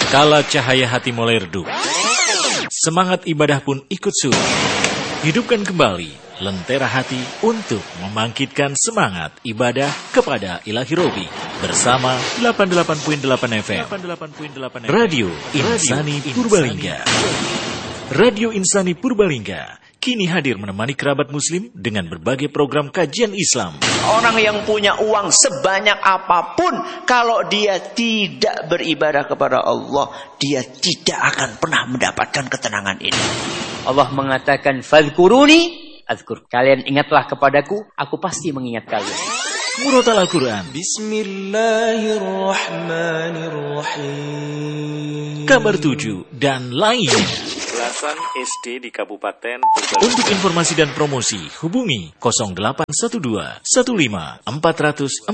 Kala cahaya hati mulai redup, semangat ibadah pun ikut surut. Hidupkan kembali lentera hati untuk membangkitkan semangat ibadah kepada Ilahi Robi bersama 88.8 FM Radio Insani Purbalingga. Radio Insani Purbalingga kini hadir menemani kerabat muslim dengan berbagai program kajian Islam. Orang yang punya uang sebanyak apapun, kalau dia tidak beribadah kepada Allah, dia tidak akan pernah mendapatkan ketenangan ini. Allah mengatakan, "Fadhkuruni azkur." Kalian ingatlah kepadaku, aku pasti mengingat kalian. Murotal Al-Quran, Bismillahirrahmanirrahim, Kabar 7 dan lainnya. Belasan SD di Kabupaten Untuk informasi dan promosi hubungi 0812 15 400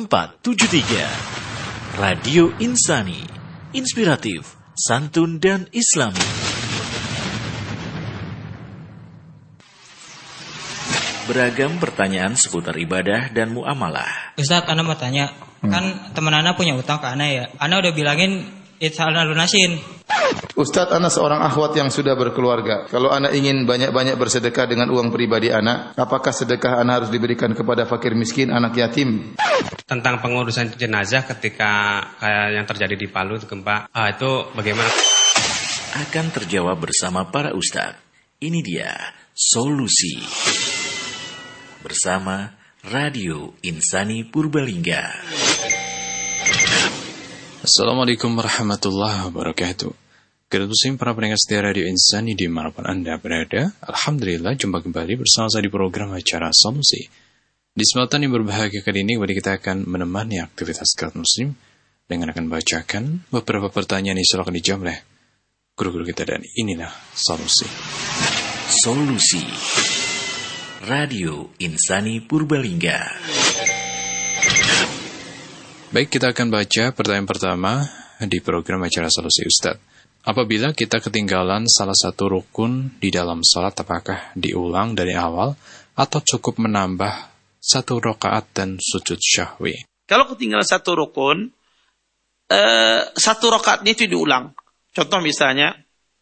473. Radio Insani, inspiratif, santun dan islami. Beragam pertanyaan seputar ibadah dan muamalah. Ustadz, Ana mau tanya, kan teman Ana punya utang ke Ana ya. Ana udah bilangin Ana lunasin. Ustadz, Ana seorang akhwat yang sudah berkeluarga. Kalau Ana ingin banyak-banyak bersedekah dengan uang pribadi Ana, apakah sedekah Ana harus diberikan kepada fakir miskin, anak yatim? Tentang pengurusan jenazah ketika kayak yang terjadi di Palu itu gempa, itu bagaimana? Akan terjawab bersama para ustadz. Ini dia solusi. Bersama Radio Insani Purbalingga. Assalamualaikum warahmatullahi wabarakatuh. Kerabat muslim, para pendengar setia Radio Insani dimanapun Anda berada, alhamdulillah jumpa kembali bersama saya di program acara Solusi. Di kesempatan yang berbahagia kali ini, kita akan menemani aktivitas kerabat muslim dengan akan bacakan beberapa pertanyaan yang selalu akan dijawab oleh guru-guru kita, dan inilah Solusi. Solusi Radio Insani Purbalingga. Baik, kita akan baca pertanyaan pertama di program acara Solusi. Ustadz, apabila kita ketinggalan salah satu rukun di dalam salat, apakah diulang dari awal atau cukup menambah satu rakaat dan sujud syahwi? Kalau ketinggalan satu rukun, satu rakaatnya itu diulang. Contoh misalnya,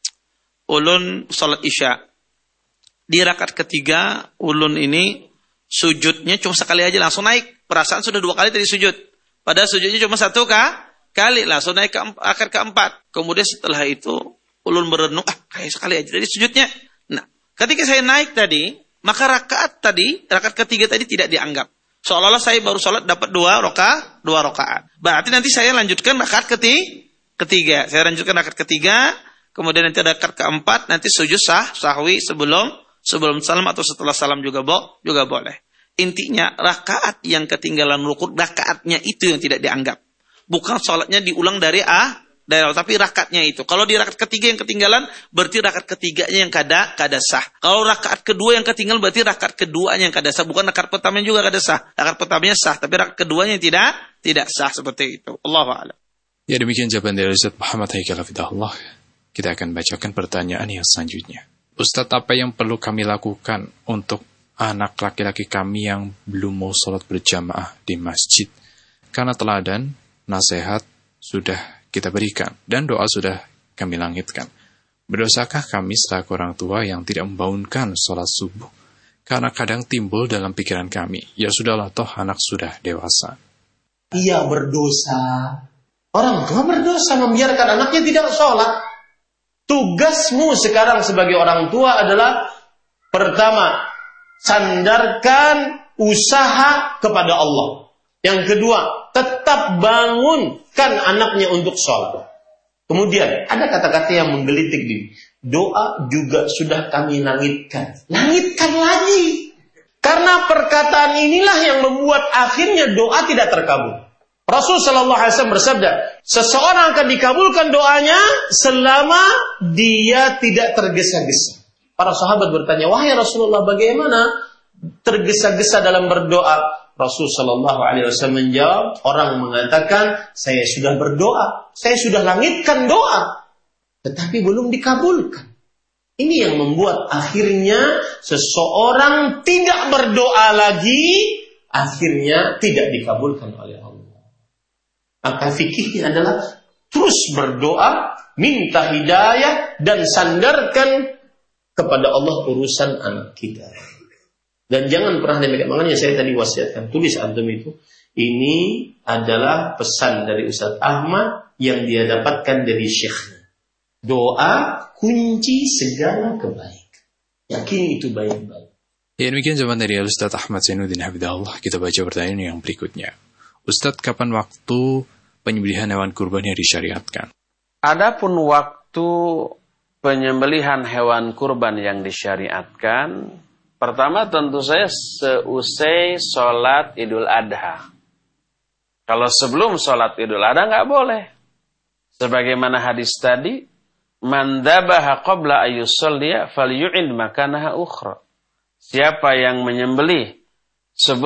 ulun salat isya. Di rakaat ketiga, ulun ini sujudnya cuma sekali aja langsung naik. Perasaan sudah 2 kali tadi sujud. Padahal sujudnya cuma 1 kali, langsung naik ke akad keempat. Kemudian setelah itu, ulun berenung, kayak sekali aja tadi sujudnya. Nah, ketika saya naik tadi, maka rakaat ketiga tadi tidak dianggap. Seolah-olah saya baru sholat dapat 2 rakaat. Berarti nanti saya lanjutkan rakaat ketiga. Saya lanjutkan rakaat ketiga, kemudian nanti rakaat keempat, nanti sujud sahwi sebelum salam atau setelah salam juga boleh. Intinya rakaat yang ketinggalan rukun, rakaatnya itu yang tidak dianggap. Bukan sholatnya diulang dari awal, tapi rakaatnya itu. Kalau di rakaat ketiga yang ketinggalan, berarti rakaat ketiganya yang kada sah. Kalau rakaat kedua yang ketinggalan, berarti rakaat keduanya yang kada sah. Bukan rakaat pertamanya juga kada sah. Rakaat pertamanya sah, tapi rakaat keduanya tidak sah, seperti itu. Allahu a'lam. Ya, demikian jawaban dari Ustaz Muhammad Haikal Hafidahullah. Kita akan bacakan pertanyaan yang selanjutnya. Ustadz, apa yang perlu kami lakukan untuk anak laki-laki kami yang belum mau sholat berjamaah di masjid? Karena teladan, nasihat sudah kita berikan, dan doa sudah kami langitkan. Berdosakah kami selaku orang tua yang tidak membangunkan sholat subuh? Karena kadang timbul dalam pikiran kami, ya sudahlah, toh anak sudah dewasa. Ia berdosa. Orang tua berdosa membiarkan anaknya tidak sholat. Tugasmu sekarang sebagai orang tua adalah, pertama, sandarkan usaha kepada Allah. Yang kedua, tetap bangunkan anaknya untuk sholat. Kemudian, ada kata-kata yang menggelitik di doa juga sudah kami langitkan. Langitkan lagi. Karena perkataan inilah yang membuat akhirnya doa tidak terkabul. Rasul sallallahu alaihi wasallam bersabda, seseorang akan dikabulkan doanya selama dia tidak tergesa-gesa. Para sahabat bertanya, wahai Rasulullah, bagaimana tergesa-gesa dalam berdoa? Rasul sallallahu alaihi wasallam menjawab, orang mengatakan, saya sudah berdoa, saya sudah langitkan doa, tetapi belum dikabulkan. Ini yang membuat akhirnya seseorang tidak berdoa lagi, akhirnya tidak dikabulkan oleh Allah. Maka fikihnya adalah Terus berdoa, minta hidayah, dan sandarkan kepada Allah urusan anak kita. Dan jangan pernah demikian. Makanya saya tadi wasiatkan, tulis antum itu. Ini adalah pesan dari Ustaz Ahmad yang dia dapatkan dari syekhnya. Doa kunci segala kebaikan. Yakin itu baik-baik. Ya, demikian jawaban dari Ustaz Ahmad Zainuddin Hafidahullah. Kita baca pertanyaan yang berikutnya. Ustaz, kapan waktu penyembelihan hewan kurban yang disyariatkan? Adapun waktu penyembelihan hewan kurban yang disyariatkan, pertama tentu saja seusai sholat Idul Adha. Kalau sebelum sholat Idul Adha nggak boleh. Sebagaimana hadis tadi, man dhabaha qabla ayyusalliya falyu'id makanaha ukhra. Siapa yang menyembelih sebelum